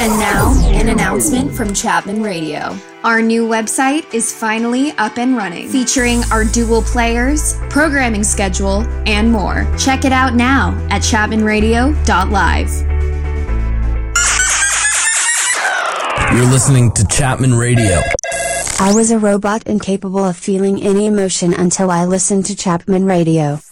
And now, an announcement from Chapman Radio. Our new website is finally up and running, featuring our dual players, programming schedule, and more. Check it out now at chapmanradio.live. You're listening to Chapman Radio. I was a robot incapable of feeling any emotion until I listened to Chapman Radio.